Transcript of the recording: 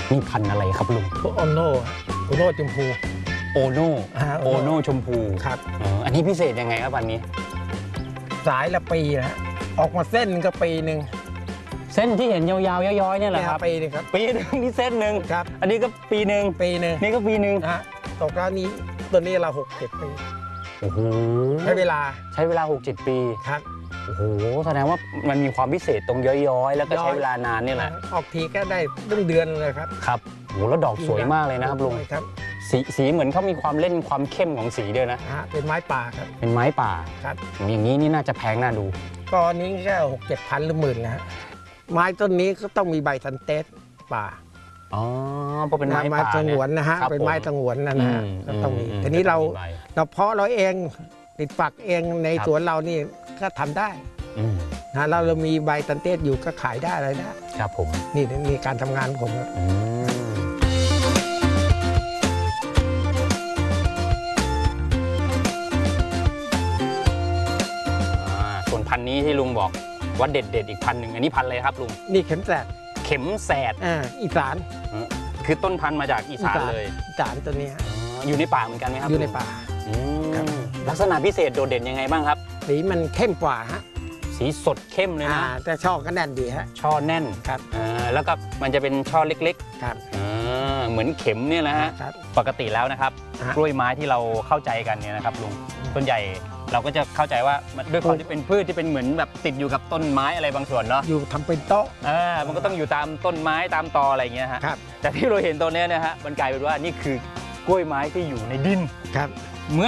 นี่พันธุ์อะไรครับลุงพวกโอโน่ชมพูโอโน่ชมพูครับอันนี้พิเศษยังไงครับวันนี้สายละปีนะออกมาเส้นก็ปีหนึ่งเส้นที่เห็นยาวๆย้อยๆเนี่ยแหละครับปีนึงครับปีนึงนี่เส้นหนึ่งครับอันนี้ก็ปีหนึ่งนี่ก็ปีหนึ่งตกแล้วนี้ตัวนี้เรา6-7 ปีโอ้โหใช้เวลา 6-7 ปีครับโอ้โหแสดงว่ามันมีความพิเศษตรงย้อยๆแล้วก็ใช้เวลานานนี่แหละออกทีก็ได้เดือนเลยครับครับโอ้โหแล้วดอกสวยมากเลยนะครับลุงครับสีเหมือนเขามีความเล่นความเข้มของสีด้วยนะเป็นไม้ป่าครับเป็นไม้ป่าครับอย่างนี้นี่น่าจะแพงน่าดูตอนนี้แค่6-7 พันหรือหมื่นนะฮะไม้ต้นนี้ก็ต้องมีใบซันเตสป่าอ๋อเพราะเป็นไม้ป่าสงวนนะฮะเป็นไม้สงวนนะฮะก็ต้องมีทีนี้เราเพาะเราเองติดฝักเองในสวนเรานี่ก็ทำได้นะเรามีใบซันเตสอยู่ก็ขายได้อะไรนะครับผมนี่มีการทำงานของผมส่วนพันธุ์นี้ที่ลุงบอกว่าเด็ดอีกพันธุ์หนึ่งอันนี้พันธุ์อะไรครับลุงนี่เข็มแสดอีสานคือต้นพันธุ์มาจากอีสานเลยอีสานตัวนี้อยู่ในป่าเหมือนกันไหมครับอยู่ในป่าลักษณะพิเศษโดดเด่นยังไงบ้างครับสีมันเข้มกว่าฮะสีสดเข้มเลยนะแต่ช่อก็แน่นดีฮะช่อแน่นครับแล้วก็มันจะเป็นช่อเล็กๆครับเหมือนเข็มเนี่ยแหละฮะปกติแล้วนะครับกล้วยไม้ที่เราเข้าใจกันเนี่ยนะครับลุงส่วนใหญ่เราก็จะเข้าใจว่าด้วยความที่เป็นพืชที่เป็นเหมือนแบบติดอยู่กับต้นไม้อะไรบางส่วนเนาะอยู่ทำเป็นโต๊ะมันก็ต้องอยู่ตามต้นไม้ตามตออะไรอย่างเงี้ยฮะแต่ที่เราเห็นตัวนี้นะฮะมันกลายเป็นว่านี่คือกล้วยไม้ที่อยู่ในดินครับ